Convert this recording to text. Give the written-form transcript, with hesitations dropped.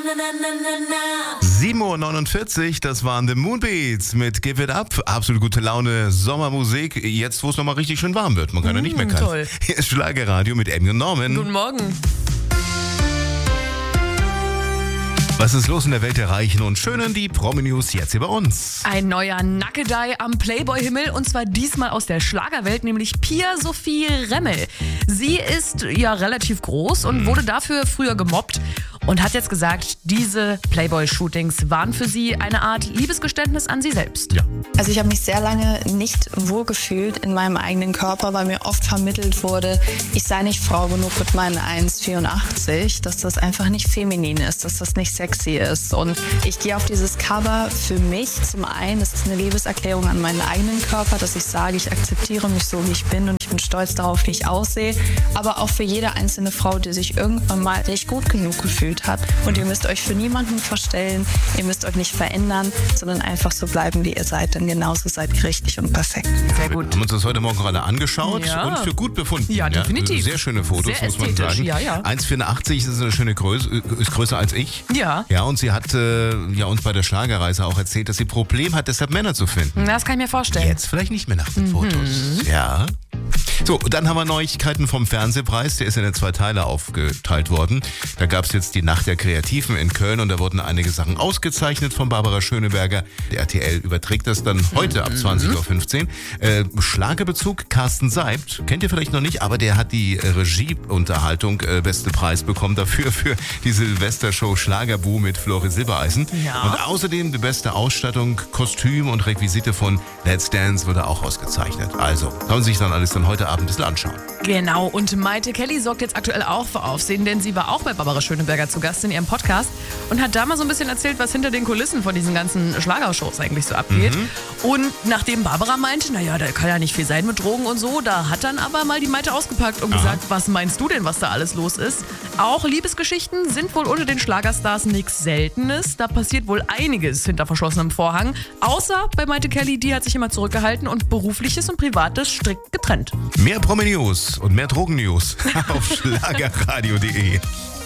7:49 Uhr, das waren The Moonbeats mit Give It Up. Absolut gute Laune, Sommermusik, jetzt wo es nochmal richtig schön warm wird. Man kann ja nicht meckern. Toll. Hier ist Schlagerradio mit Emmy und Norman. Guten Morgen. Was ist los in der Welt der Reichen und Schönen? Die Promi-News jetzt hier bei uns. Ein neuer Nackedei am Playboy-Himmel und zwar diesmal aus der Schlagerwelt, nämlich Pia Sophie Remmel. Sie ist ja relativ groß und wurde dafür früher gemobbt und hat jetzt gesagt, diese Playboy-Shootings waren für sie eine Art Liebesgeständnis an sie selbst. Ja. Also ich habe mich sehr lange nicht wohlgefühlt in meinem eigenen Körper, weil mir oft vermittelt wurde, ich sei nicht Frau genug mit meinen 1,84, dass das einfach nicht feminin ist, dass das nicht sexy ist. Und ich gehe auf dieses Cover für mich. Zum einen, das ist eine Liebeserklärung an meinen eigenen Körper, dass ich sage, ich akzeptiere mich so, wie ich bin und ich bin stolz darauf, wie ich aussehe. Aber auch für jede einzelne Frau, die sich irgendwann mal nicht gut genug gefühlt hat. Und ihr müsst euch für niemanden verstellen, ihr müsst euch nicht verändern, sondern einfach so bleiben, wie ihr seid. Denn genauso seid ihr richtig und perfekt. Sehr gut. Wir haben uns das heute Morgen gerade angeschaut Ja. und für gut befunden. Ja, definitiv. Sehr schöne Fotos, Sehr muss man ästhetisch, sagen. ja. 1,84 ist eine schöne Größe, ist größer als ich. Ja. Ja, und sie hat uns bei der Schlagerreise auch erzählt, dass sie ein Problem hat, deshalb Männer zu finden. Das kann ich mir vorstellen. Jetzt vielleicht nicht mehr nach den Fotos. Ja. So, dann haben wir Neuigkeiten vom Fernsehpreis. Der ist in 2 Teile aufgeteilt worden. Da gab es jetzt die Nacht der Kreativen in Köln und da wurden einige Sachen ausgezeichnet von Barbara Schöneberger. Der RTL überträgt das dann heute ab 20:15 Uhr. Schlagerbezug Carsten Seibt, kennt ihr vielleicht noch nicht, aber der hat die Regieunterhaltung beste Preis bekommen dafür für die Silvestershow Schlagerboom mit Flori Silbereisen. Ja. Und außerdem die beste Ausstattung, Kostüm und Requisite von Let's Dance wurde auch ausgezeichnet. Also, kann man sich dann alles heute Abend ein bisschen anschauen. Genau, und Maite Kelly sorgt jetzt aktuell auch für Aufsehen, denn sie war auch bei Barbara Schöneberger zu Gast in ihrem Podcast und hat da mal so ein bisschen erzählt, was hinter den Kulissen von diesen ganzen Schlagershows eigentlich so abgeht. Und nachdem Barbara meinte, naja, da kann ja nicht viel sein mit Drogen und so, da hat dann aber mal die Maite ausgepackt und gesagt, was meinst du denn, was da alles los ist? Auch Liebesgeschichten sind wohl unter den Schlagerstars nichts Seltenes. Da passiert wohl einiges hinter verschlossenem Vorhang. Außer bei Maite Kelly, die hat sich immer zurückgehalten und Berufliches und Privates strikt getrennt. Mehr Promi-News und mehr Drogen-News auf schlagerradio.de.